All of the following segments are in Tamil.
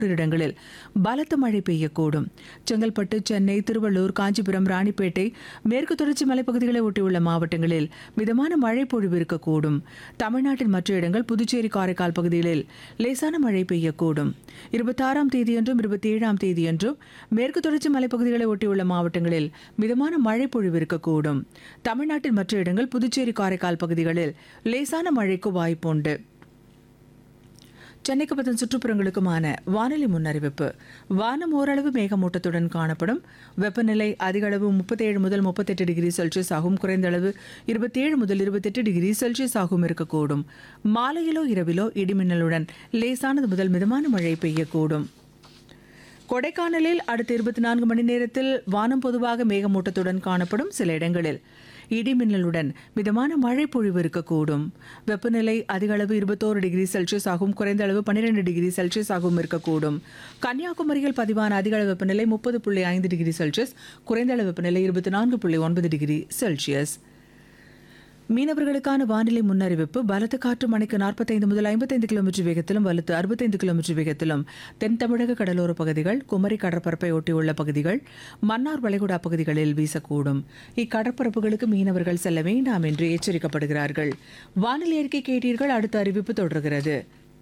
இடங்களில் பலத்த மழை பெய்யக்கூடும். செங்கல்பட்டு, சென்னை, திருவள்ளூர், காஞ்சிபுரம், ராணிப்பேட்டை, மேற்கு தொடர்ச்சி மலைப்பகுதிகளை ஒட்டியுள்ள மாவட்டங்களில் மிதமான மழை பொழிவு இருக்கக்கூடும். தமிழ்நாட்டின் மற்ற இடங்கள், புதுச்சேரி, காரைக்கால் பகுதிகளில் லேசான மழை பெய்யக்கூடும். 26ஆம் தேதியன்றும் 27ஆம் தேதியன்றும் மேற்கு தொடர்ச்சி மலைப்பகுதிகளை ஒட்டியுள்ள மாவட்டங்களில் மிதமான மழை பொழிவு இருக்கக்கூடும். தமிழ்நாட்டின் மற்ற இடங்கள், புதுச்சேரி, காரைக்கால் பகுதிகளில் லேசான மழைக்கு வாய்ப்புண்டு. சென்னைக்கு பற்றின சுற்றுப்புறங்களுக்குமான வானிலை முன்னறிவிப்பு. வானம் ஓரளவு மேகமூட்டத்துடன் காணப்படும். வெப்பநிலை அதிக அளவு 37 முதல் 38 டிகிரி செல்சியஸ் ஆகும். குறைந்த அளவு 27 முதல் 28 டிகிரி செல்சியஸ் ஆகும் இருக்கக்கூடும். மாலையிலோ இரவிலோ இடிமின்னலுடன் லேசானது முதல் மிதமான மழை பெய்யக்கூடும். கொடைக்கானலில் அடுத்த 24 மணி நேரத்தில் வானம் பொதுவாக மேகமூட்டத்துடன் காணப்படும். சில இடங்களில் இடிமின்னலுடன் மிதமான மழை பொழிவு இருக்கக்கூடும். வெப்பநிலை அதிக அளவு 21 டிகிரி செல்சியஸ் ஆகும். குறைந்த அளவு 12 டிகிரி செல்சியஸ் ஆகும் இருக்கக்கூடும். கன்னியாகுமரியில் பதிவான அதிக அளவு வெப்பநிலை 30.5 டிகிரி செல்சியஸ், குறைந்த அளவு வெப்பநிலை 24.9 டிகிரி செல்சியஸ். மீனவர்களுக்கான வானிலை முன்னறிவிப்பு. பலத்த காற்று மணிக்கு 45 முதல் 55 கிலோமீட்டர் வேகத்திலும் வலுத்து 65 கிலோமீட்டர் வேகத்திலும் தென் தமிழக கடலோர பகுதிகள், குமரி கடற்பரப்பை ஒட்டியுள்ள பகுதிகள், மன்னார் வளைகுடா பகுதிகளில் வீசக்கூடும். இக்கடற்பரப்புகளுக்கு மீனவர்கள் செல்ல வேண்டாம் என்று எச்சரிக்கப்படுகிறார்கள். வானிலை அறிக்கை கேட்டீர்கள். அடுத்த அறிவிப்பு தொடர்கிறது.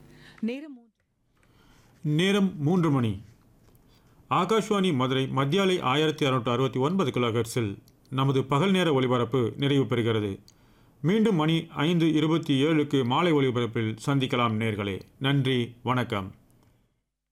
நேரம் 3 மணி. ஆகாஷ்வாணி மதுரை மத்தியாலை 1669 கிலோஹெர்ட்ஸில் நமது பகல் நேர ஒலிபரப்பு நிறைவு பெறுகிறது. மீண்டும் மணி 5:27க்கு மாலை ஒலிபரப்பில் சந்திக்கலாம் நேர்களே. நன்றி, வணக்கம்.